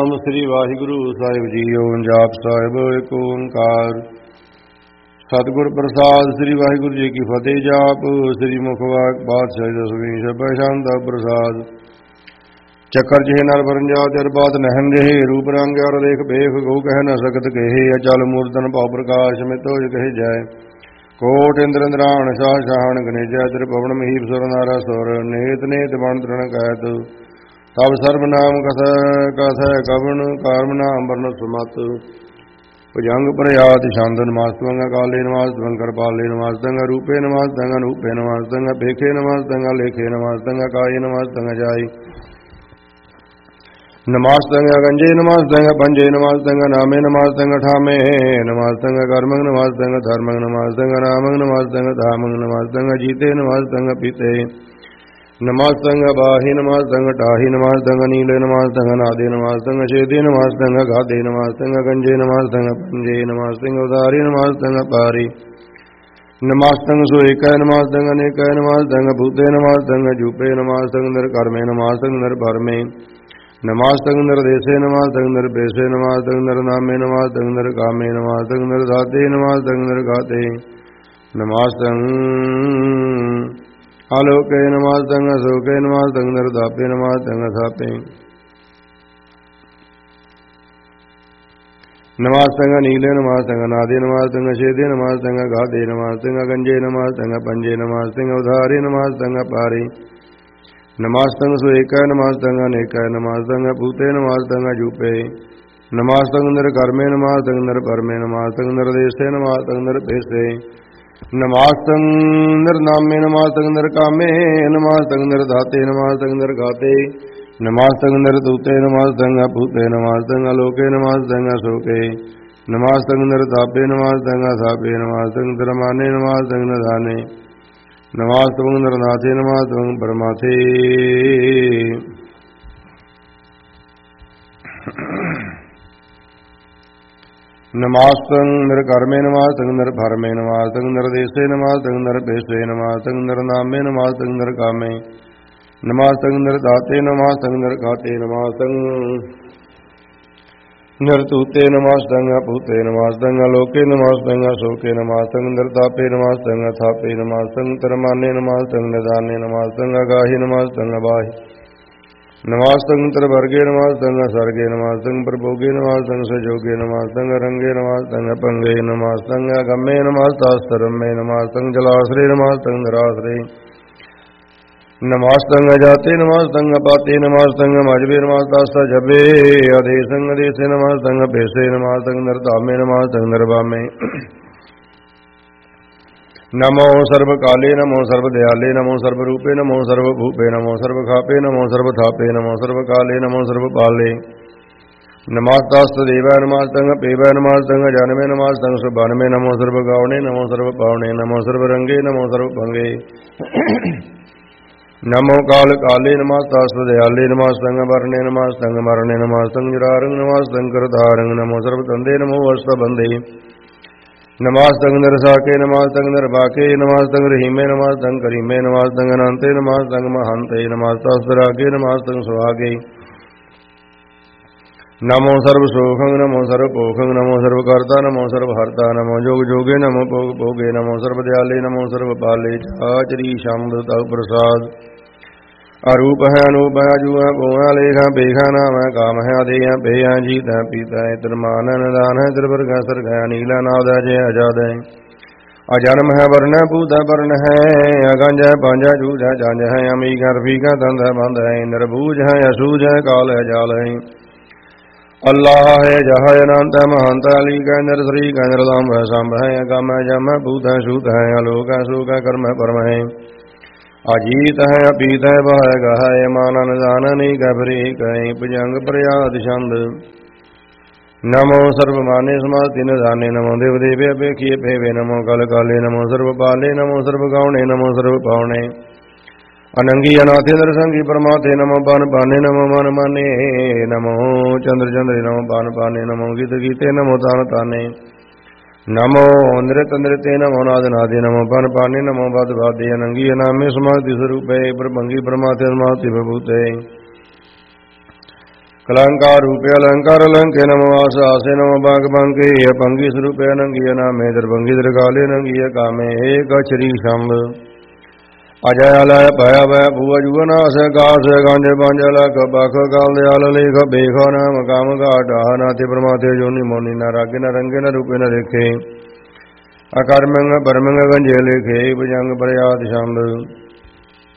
ਸਤਿਨਾਮ ਸ੍ਰੀ ਵਾਹਿਗੁਰੂ ਸਾਹਿਬ JIO. ਜਾਪ ਸਾਹਿਬ ਏਕ ਓੰਕਾਰ ਸਤਿਗੁਰ ਪ੍ਰਸਾਦ। ਸ੍ਰੀ ਵਾਹਿਗੁਰੂ ਜੀ ਕੀ ਫਤਿਹ। ਜਾਪ ਸ੍ਰੀ ਮੁਖਵਾਕ ਬਾਦਸ਼ਾਹ ਦਸਵੀਂ ਛੱਬੇ ਸ਼ਾਂਤਾ ਪ੍ਰਸਾਦ। ਚੱਕਰ ਜਿਹੇ ਨਾਲ ਵਰੰਜਾ ਜਰ ਬਾਤ ਨਹਿਨ ਜਿਹੇ ਰੂਪ ਰੰਗ ਔਰ ਦੇਖ ਬੇਖ ਗੋ ਕਹਿ ਨ ਸਕਤ ਕਹੇ। ਅਚਲ ਮੂਰਤਨ ਭਾਉ ਪ੍ਰਕਾਸ਼ ਮਿਤੋਜ ਕਹੇ ਜਾਏ। ਕੋਟ ਇੰਦਰ ਇੰਦਰਾਣ ਸ਼ਾਹ ਸ਼ਾਹਣ ਗਨੇਜਾ ਤ੍ਰਿ ਪਵਨ ਮਹੀਪ ਸੁਰ ਨਾਰਾ ਸੁਰ। ਨੇਤ ਨੇਤ ਬਣ ਤ੍ਰਣ ਕਹਿਤ ਤਬ ਸਰਬ ਨਾਮ ਕਥੈ ਕਵਨ ਕਾਰਮ ਨਾਮ ਵਰਨ ਸੁਮਤ। ਭੁਜੰਗ ਪ੍ਰਯਾਤ ਛੰਦ ਨਮਾਸਤੰਗ ਕਾਲੇ ਨਮਾਸਤੰਗ ਕਰਪਾਲੇ ਨਮਾਸਤੰਗ ਰੂਪੇ ਨਮਾਸਤੰਗ ਅਨੂਪੇ ਨਮਾਸਤੰਗ ਭੇਖੇ ਨਮਾਸਤੰਗ ਲੇਖੇ ਨਮਾਸਤੰਗ ਕਾਏ ਨਮਾਸਤੰਗ ਜਾਈ। ਨਮਾਸਤੰਗ ਗੰਜੇ ਨਮਾਸਤੰਗ ਪੰਜੇ ਨਮਾਸਤੰਗ ਨਾਮੇ ਨਮਾਸਤੰਗ ਠਾਮੇ ਨਮਾਸਤੰਗ ਕਰਮੰਗ ਨਮਾਸਤੰਗ ਧਰਮੰਗ ਨਮਾਸਤੰਗ ਨਾਮੰਗ ਨਮਾਸਤੰਗ ਧਾਮੰਗ ਨਮਾਸਤੰਗ ਜੀਤੇ ਨਮਾਸਤੰਗ ਪੀਤੇ ਨਮਾਸਤੰਗ ਬਾਹੀ ਨਮਾਸਤੰਗ ਢਾਹੀ ਨਮਾਸਤੰਗ ਨੀਲੇ ਨਮਾਸਤੰਗ ਨਾਦੇ ਨਮਾਸਤੰਗ ਛੇਦੇ ਨਮਾਸਤੰਗ ਗਾਦੇ ਨਮਾਸਤੰਗ ਗੰਜੇ ਨਮਾਸਤੰਗ ਪੰਜੇ ਨਮਾਸਤੰਗ ਉਦਾਰੀ ਨਮਾਸਤੰਗ ਪਾਰੀ ਨਮਾਸਤੰਗ ਸੋ ਏਕੈ ਨਮਾਸਤੰਗ ਅਨੇਕੈ ਨਮਾਸਤੰਗ ਭੂਤੇ ਨਮਾਸਤੰਗ ਜੂਪੇ ਨਮਾਸਤੰਗ ਨਿਰਕਰਮੇ ਨਮਾਸਤੰਗ ਨਿਰਭਰਮੇ ਨਮਾਸਤੰਗ ਨਿਰਦੇਸੇ ਨਮਾਸਤੰਗ ਨਿਰਪੇਸੇ ਨਮਾਸਤੰਗ ਨਿਰਨਾਮੇ ਨਮਾਸਤੰਗ ਨਿਰਕਾਮੇ ਨਮਾਸਤੰਗ ਨਿਰਦਾਤੇ ਨਮਾਸਤੰਗ ਨਿਰਗਾਤੇ ਨਮਾਸਤੰਗ ਆਲੋਕੇ ਨਮਾਸਤੰਗ ਅਸੋਕੇ ਨਮਾਸਤੰਗ ਨਿਰਦਾਪੇ ਨਮਾਸਤੰਗ ਅਥਾਪੇ ਨਮਾਸਤੰਗ ਨੀਲੇ ਨਮਾਸਤੰਗ ਨਾਦੇ ਨਮਾਸਤੰਗ ਛੇਦੇ ਨਮਾਸਤੰਗ ਗਾਦੇ ਨਮਾਸਤੰਗ ਗੰਜੇ ਨਮਾਸਤੰਗ ਪੰਜੇ ਨਮਾਸਤੰਗ ਉਧਾਰੇ ਨਮਾਸਤੰਗ ਪਾਰੇ ਨਮਾਸਤੰਗ ਸੋ ਏਕੈ ਨਮਾਸਤੰਗ ਅਨੇਕੈ ਨਮਾਸਤੰਗ ਭੂਤੇ ਨਮਾਸਤੰਗ ਜੂਪੇ ਨਮਾਸਤੰਗ ਨਿਰਕਰਮੇ ਨਮਾਸਤੰਗ ਨਿਰਭਰਮੇ ਨਮਾਸਤੰਗ ਨਿਰਦੇਸੇ ਨਮਾਸਤੰਗ ਨਿਰਪੇਸੇ ਨਮਾਸਤੰਗ ਨਿਰਨਾਮੇ ਨਮਾਸਤੰਗ ਨਿਰਕਾਮੇ ਨਮਾਸਤੰਗ ਨਿਰਦਾਤੇ ਨਮਾਸਤੰਗ ਨਿਰਗਾਤੇ ਨਮਾਸਤੰਗ ਨਿਰਦੂਤੇ ਨਮਾਸਤੰਗ ਭੂਤੇ ਨਮਾਸਤੰਗ ਅਲੋਕੇ ਨਮਾਸਤੰਗ ਅਸੋਕੇ ਨਮਾਸਤੰਗ ਨਿਰਤਾਪੇ ਨਮਾਸਤੰਗ ਅਥਾਪੇ ਨਮਾਸਤੰਗ ਨਿਰਮਾਨੇ ਨਮਾਸਤੰਗ ਨਿਧਾਨੇ ਨਮਾਸਤੰਗ ਨਿਰਨਾਥੇ ਨਮਾਸਤੰਗ ਪਰਮਾਥੇ ਨਮਾਸਤੰਗ ਨਿਰਕਰਮੇ ਨਮਾਸਤੰਗ ਨਿਰਭਰਮੇ ਨਮਾਸਤੰਗ ਨਿਰਦੇਸੇ ਨਮਾਸਤੰਗ ਨਿਰਪੇਸੇ ਨਮਾਸਤੰਗ ਨਿਰਨਾਮੇ ਨਮਾਸਤੰਗ ਨਿਰਕਾਮੇ ਨਮਾਸਤੰਗ ਨਿਰਦਾਤੇ ਨਮਾਸਤੰਗ ਨਿਰਗਾਤੇ ਨਮਾਸਤੰਗ ਨਿਰਤੂਤੇ ਨਮਾਸਤੰਗ ਭੂਤੇ ਨਮਾਸਤੰਗ ਅਲੋਕੇ ਨਮਾਸਤੰਗ ਅਸੋਕੇ ਨਮਾਸਤੰਗ ਨਿਰਤਾਪੇ ਨਮਾਸਤੰਗ ਅਥਾਪੇ ਨਮਾਸਤੰਗ ਤਰਮਾਨੇ ਨਮਾਸਤੰਗ ਨਿਦਾਨੇ ਨਮਾਸਤੰਗ ਅਗਾਹੀ ਨਮਾਸਤੰਗ ਅਬਾਹੀ ਨਮਾਸਤੰਗ ਤਰਵਰਗੇ ਨਮਾਸਤੰਗ ਸਰਗੇ ਨਮਾਸਤੰਗ ਪ੍ਰਭੋਗੇ ਨਮਾਸਤੰਗ ਸਜੋਗੇ ਨਮਾਸਤੰਗ ਰੰਗੇ ਨਮਾਸਤੰਗ ਭੰਗੇ ਨਮਾਸਤੰਗ ਅਗੰਮੇ ਨਮਾਸਤਾਸਤਰਮੇ ਨਮਾਸਤੰਗ ਜਲਾਸਰੇ ਨਮਾਸਤੰਗ ਨਿਰਾਸਰੇ ਨਮਾਸਤੰਗ ਅਜਾਤੇ ਨਮਾਸਤੰਗ ਅਪਾਤੇ ਨਮਾਸਤੰਗ ਮਜਬੇ ਨਮਾਸਤਾਸਾ ਜਬੇ ਅਦੇਸੰਗ ਅਦੇਸੇ ਨਮਾਸਤੰਗ ਭੇਸੇ ਨਮਾਸਤੰਗ ਨਿਰਧਾਮੇ ਨਮਾਸਤੰਗ ਨਿਰਵਾਮੇ ਨਮੋ ਸਰਬ ਕਾਲੇ ਨਮੋ ਸਰਬ ਦਿਆਲੇ ਨਮੋ ਸਰਬ ਰੂਪੇ ਨਮੋ ਸਰਬ ਭੂਪੇ ਨਮੋ ਸਰਬ ਖਾਪੇ ਨਮੋ ਸਰਬ ਥਾਪੇ ਨਮੋ ਸਰਬ ਕਾਲੇ ਨਮੋ ਸਰਬ ਪਾਲੇ ਨਮਾਸਤਾਸਤ ਦੇਵੈ ਨਮਾਸਤੰਗ ਪੇਵੈ ਨਮਾਸਤੰਗ ਜਨਮੇ ਨਮਾਸਤੰਗ ਸੁਭਾਨਮੇ ਨਮੋ ਸਰਬ ਗਾਉਣੇ ਨਮੋ ਸਰਬ ਪਾਉਣੇ ਨਮੋ ਸਰਬ ਰੰਗੇ ਨਮੋ ਸਰਬ ਭੰਗੇ ਨਮੋ ਕਾਲ ਕਾਲੇ ਨਮਾਸਤਾਸਤ ਦਿਆਲੇ ਨਮਾਸਤੰਗ ਵਰਨੇ ਨਮਾਸਤੰਗ ਮਰਨੇ ਨਮਾਸਤੰਗ ਜਰਾਰੰਗ ਨਮਾਸਤੰਗ ਕਰਤਾਰੰਗ ਨਮੋ ਸਰਬ ਤੰਦੇ ਨਮੋ ਵਸਤ ਬੰਦੇ ਨਮਾਸਤੰਗ ਨਿਰਸਾਕੇ ਨਮਾਸਤੰਗ ਨਿਰਬਾਕੇ ਨਮਾਸਤੰਗ ਰਹੀਮੇ ਨਮਾਸਤੰਗ ਕਰੀਮੇ ਨਮਾਸਤੰਗ ਅਨੰਤੇ ਨਮਾਸਤੰਗ ਮਹੰਤੇ ਨਮਾਸਤਾਸਤਰਾਗੇ ਨਮਾਸਤੰਗ ਸੁਹਾਗੇ ਨਮੋ ਸਰਬ ਸੋਖੰਗ ਨਮੋ ਸਰਬ ਪੋਖੰਗ ਨਮੋ ਸਰਬ ਕਰਤਾ ਨਮੋ ਸਰਬ ਹਰਤਾ ਨਮੋ ਜੋਗ ਜੋਗੇ ਨਮੋ ਭੋਗ ਭੋਗੇ ਨਮੋ ਸਰਬ ਦਿਆਲੇ ਨਮੋ ਸਰਬ ਪਾਲੇ ਚਾਚਰੀ ਸ਼ੰਦ ਤਉ ਪ੍ਰਸਾਦ ਅਰੂਪ ਹੈ ਅਨੂਪ ਹੈ ਅਜੂ ਹੈ ਭੋਆ ਲੇਖਾ ਬੇਖਾ ਨਾਮ ਹੈ ਕਾਮ ਹੈ ਅਦੇਹਾਂ ਪੇਹਾਂ ਜੀਤ ਹੈ ਪੀਤਾ ਹੈ ਤਿਰਮਾਨ ਹੈ ਨਿਦਾਨ ਹੈ ਤਿਰਵਰਗਾ ਸਰਗ ਹੈ ਨੀਲਾ ਨਾਦ ਹੈ ਜੇ ਅਜਾਦ ਹੈ ਅਜਨਮ ਹੈ ਵਰਨ ਹੈ ਭੂਤ ਹੈ ਵਰਨ ਹੈ ਅਗੰਜ ਹੈ ਪੰਜ ਹੈ ਜੂਝ ਹੈ ਜੰਜ ਹੈ ਅਮੀਕ ਹੈ ਰਫੀਕ ਹੈ ਦੰਦ ਹੈ ਬੰਦ ਹੈ ਨਿਰਬੂਝ ਹੈ ਅਸੂਝ ਹੈ ਕਾਲ ਹੈ ਜਾਲ ਹੈ ਅੱਲਾਹ ਹੈ ਜਹ ਅਨੰਤ ਹੈ ਮਹੰਤ ਹੈ ਅਲੀਕ ਹੈ ਨਿਰਸਰੀਕ ਹੈ ਨਿਰਲੰਭ ਹੈ ਸੰਭ ਹੈ ਅਗਮ ਹੈ ਜਮ ਹੈ ਭੂਤ ਹੈ ਸੂਤ ਹੈ ਅਲੋਕ ਹੈ ਸੂਕ ਹੈ ਕਰਮ ਹੈ ਪਰਮ ਹੈ ਅਜੀਤ ਹੈ ਅਪੀਤ ਹੈ ਬਹ ਗਹ ਹੈ ਮਾਨ ਨਿਦਾਨ ਅਨੇਕ ਹੈ ਬਰੀਕ ਹੈ ਭੁਜੰਗ ਪ੍ਰਯਾਤ ਛੰਦ ਨਮੋ ਸਰਬ ਮਾਨੇ ਸਮਾਧਿ ਨਿਧਾਨੇ ਨਮੋ ਦੇਵ ਦੇਵੇ ਅਪੇਖੀਏ ਭੇਵੇ ਨਮੋ ਕਲ ਕਾਲੇ ਨਮੋ ਸਰਬ ਪਾਲੇ ਨਮੋ ਸਰਬ ਗਾਉਣੇ ਨਮੋ ਸਰਬ ਪਾਉਣੇ ਅਨੰਗੀ ਅਨਾਥੇ ਦਰਸੰਗੀ ਪਰਮਾਤੇ ਨਮੋ ਬਨ ਬਾਨੇ ਨਮੋ ਮਨ ਮਾਨੇ ਨਮੋ ਚੰਦਰ ਚੰਦਰੇ ਨਮੋ ਬਨ ਪਾਨੇ ਨਮੋ ਗੀਤ ਗੀਤੇ ਨਮੋ ਤਾਨ ਤਾਨੇ ਨਮੋ ਨਿਰਤ ਨਿਰਤੇ ਨਮੋ ਨਾਦ ਨਾਦੇ ਨਮੋ ਪਨ ਪਾਨੇ ਨਮੋ ਬਦ ਬਾਦੇ ਅਨੰਗੀ ਅਨਾਮੇ ਸਮਾਧਿ ਸਰੂਪੇ ਪ੍ਰਭੰਗੀ ਪਰਮਾਤੇ ਸਮਾਧਿ ਬਭੂਤੇ कलंकार रूपे अलंकार अलंके नमो आस आसे नमो बाग बंके पंगी स्वरूपे अनंगी नामे दरभंगी दरकाले नंगी कामे एक श्री शंभ अजय अलय भय भय भुव जुवनाश गास गांजे पांजल बख काल दयाल लेख बेख नाम काम घाट नाते प्रमाते जोनि मोनि न रागे न रंगे न रूपे न रेखे अकर्मंग परमंग गंजे लेखे भुजंग प्रयाद छंद